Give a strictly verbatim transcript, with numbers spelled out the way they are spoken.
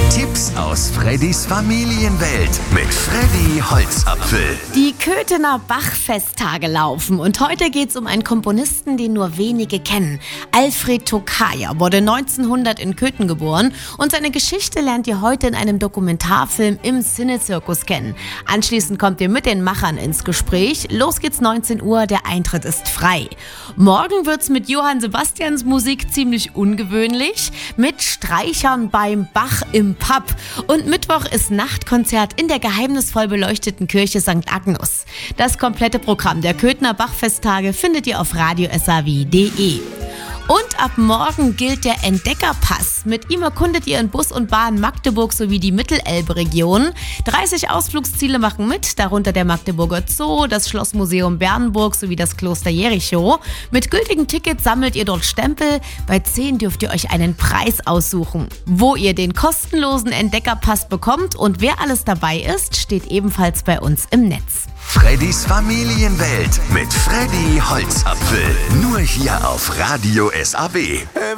Tipps aus Freddys Familienwelt mit Freddy Holzapfel. Die Köthener Bach-Festtage laufen und heute geht's um einen Komponisten, den nur wenige kennen. Alfred Tokayer wurde neunzehnhundert in Köthen geboren und seine Geschichte lernt ihr heute in einem Dokumentarfilm im Cine-Zirkus kennen. Anschließend kommt ihr mit den Machern ins Gespräch. Los geht's neunzehn Uhr, der Eintritt ist frei. Morgen wird's mit Johann Sebastians Musik ziemlich ungewöhnlich, mit Streichern beim Bach im Pub. Und Mittwoch ist Nachtkonzert in der geheimnisvoll beleuchteten Kirche Sankt Agnus. Das komplette Programm der Köthener Bach-Festtage findet ihr auf radio s a w punkt d e. Und ab morgen gilt der Entdeckerpass. Mit ihm erkundet ihr in Bus und Bahn Magdeburg sowie die Mittelelbe-Region. dreißig Ausflugsziele machen mit, darunter der Magdeburger Zoo, das Schlossmuseum Bernburg sowie das Kloster Jericho. Mit gültigen Tickets sammelt ihr dort Stempel. Bei zehn dürft ihr euch einen Preis aussuchen. Wo ihr den kostenlosen Entdeckerpass bekommt und wer alles dabei ist, steht ebenfalls bei uns im Netz. Freddys Familienwelt mit Freddy Holzapfel. Nur hier auf Radio S A W.